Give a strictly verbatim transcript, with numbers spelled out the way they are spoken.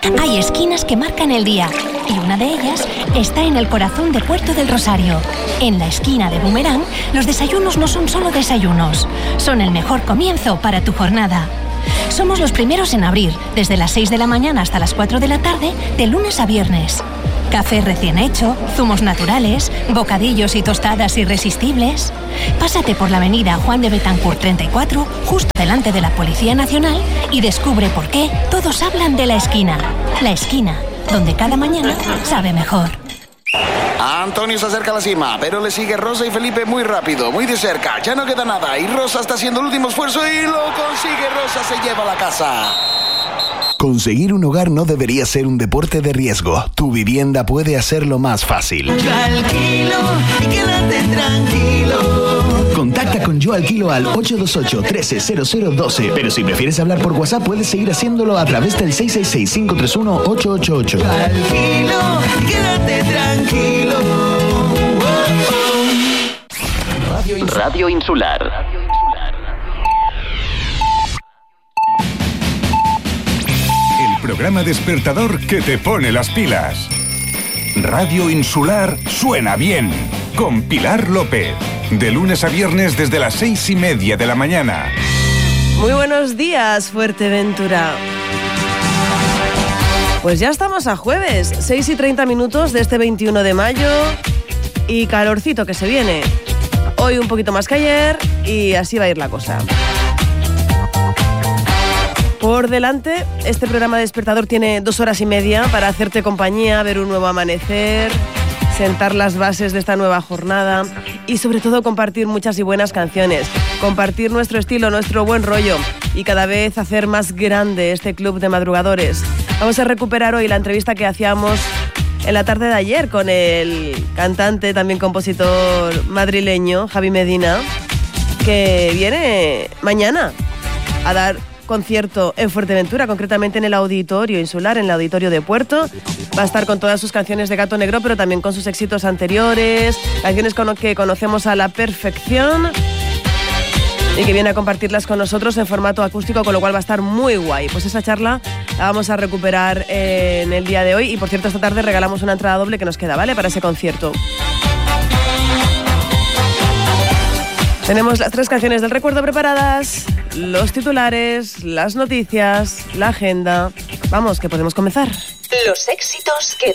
Hay esquinas que marcan el día y una de ellas está en el corazón de Puerto del Rosario. En la esquina de Boomerang, los desayunos no son solo desayunos, son el mejor comienzo para tu jornada. Somos los primeros en abrir, desde las seis de la mañana hasta las cuatro de la tarde, de lunes a viernes. Café recién hecho, zumos naturales, bocadillos y tostadas irresistibles. Pásate por la avenida Juan de Betancourt treinta y cuatro, justo delante de la Policía Nacional, y descubre por qué todos hablan de La Esquina. La Esquina, donde cada mañana sabe mejor. Antonio se acerca a la cima, pero le sigue Rosa y Felipe muy rápido, muy de cerca. Ya no queda nada y Rosa está haciendo el último esfuerzo y lo consigue. Rosa se lleva a la casa. Conseguir un hogar no debería ser un deporte de riesgo. Tu vivienda puede hacerlo más fácil. Yo alquilo y quédate tranquilo. Contacta con Yo Alquilo al ocho dos ocho, uno tres cero cero uno dos. Pero si prefieres hablar por WhatsApp, puedes seguir haciéndolo a través del seis seis seis, cinco tres uno, ocho ocho ocho. Yo alquilo y quédate tranquilo. Radio Insular. Radio Insular. Programa despertador que te pone las pilas. Radio Insular suena bien. Con Pilar López. De lunes a viernes desde las seis y media de la mañana. Muy buenos días, Fuerteventura. Pues ya estamos a jueves, seis y treinta minutos de este veintiuno de mayo. Y calorcito que se viene. Hoy un poquito más que ayer y así va a ir la cosa. Por delante, este programa despertador tiene dos horas y media para hacerte compañía, ver un nuevo amanecer, sentar las bases de esta nueva jornada y sobre todo compartir muchas y buenas canciones, compartir nuestro estilo, nuestro buen rollo y cada vez hacer más grande este club de madrugadores. Vamos a recuperar hoy la entrevista que hacíamos en la tarde de ayer con el cantante, también compositor madrileño, Javi Medina, que viene mañana a dar concierto en Fuerteventura, concretamente en el Auditorio Insular, en el Auditorio de Puerto. Va a estar con todas sus canciones de Gato Negro, pero también con sus éxitos anteriores, canciones que conocemos a la perfección y que viene a compartirlas con nosotros en formato acústico, con lo cual va a estar muy guay. Pues esa charla la vamos a recuperar en el día de hoy y, por cierto, esta tarde regalamos una entrada doble que nos queda, ¿vale?, para ese concierto. Tenemos las tres canciones del recuerdo preparadas, los titulares, las noticias, la agenda. Vamos, que podemos comenzar. Los éxitos que